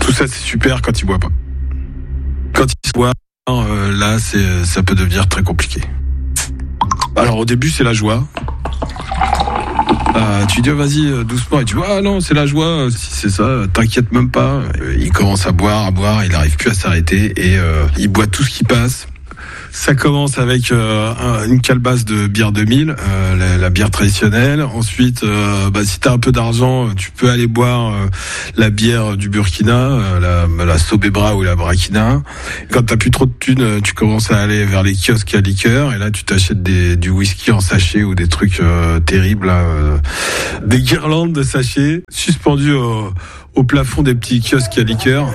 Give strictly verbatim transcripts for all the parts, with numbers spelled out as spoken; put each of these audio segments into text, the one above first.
Tout ça, c'est super quand il boit pas. Quand il boit, euh, là, c'est, ça peut devenir très compliqué. Alors, au début, c'est la joie. Euh, tu dis, oh, vas-y, euh, doucement. Et tu vois, ah non, c'est la joie. Si c'est ça, t'inquiète même pas. Euh, il commence à boire, à boire. Il n'arrive plus à s'arrêter. Et euh, il boit tout ce qui passe. Ça commence avec euh, une calebasse de bière deux mille, euh, la, la bière traditionnelle. Ensuite, euh, bah, si t'as un peu d'argent, tu peux aller boire euh, la bière du Burkina, euh, la, la Sobebra ou la Brakina. Quand t'as plus trop de thunes, tu commences à aller vers les kiosques à liqueur. Et là, tu t'achètes des, du whisky en sachet ou des trucs euh, terribles, là, euh, des guirlandes de sachets suspendues au, au plafond des petits kiosques à liqueur.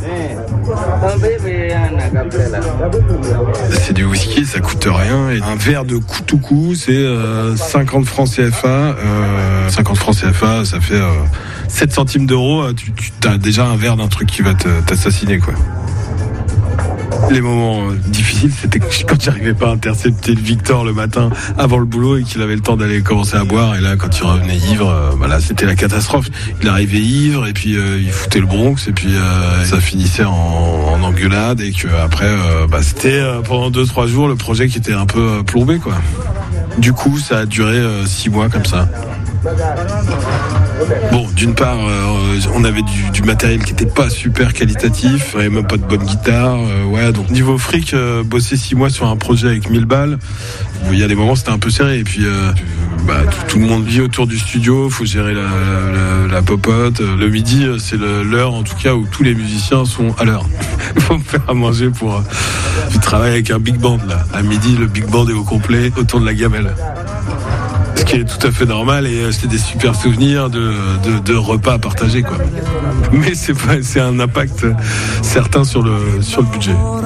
C'est du whisky, ça coûte rien. Et un verre de Koutoukou, c'est euh, cinquante francs C F A. Euh, cinquante francs C F A, ça fait euh, sept centimes d'euros. Tu, tu as déjà un verre d'un truc qui va te, t'assassiner, quoi. Les moments difficiles, c'était quand j'arrivais pas à intercepter Victor le matin avant le boulot et qu'il avait le temps d'aller commencer à boire. Et là, quand il revenait ivre, euh, voilà, c'était la catastrophe. Il arrivait ivre et puis euh, il foutait le Bronx et puis euh, ça finissait en, en engueulade et que après, euh, bah, c'était euh, pendant deux trois jours le projet qui était un peu euh, plombé, quoi. Du coup, ça a duré euh, six mois comme ça. Bon, d'une part, euh, on avait du, du matériel qui était pas super qualitatif, on avait même pas de bonne guitare, euh, ouais, donc niveau fric, euh, bosser six mois sur un projet avec mille balles, il y a des moments c'était un peu serré, et puis euh, bah, tout, tout le monde vit autour du studio, faut gérer la, la, la, la popote, le midi c'est le, l'heure en tout cas où tous les musiciens sont à l'heure. Il faut me faire à manger pour... Euh, je travaille avec un big band là, à midi le big band est au complet autour de la gamelle. Ce qui est tout à fait normal et c'est des super souvenirs de, de, de repas à partager, quoi. Mais c'est pas, c'est un impact certain sur le, sur le budget.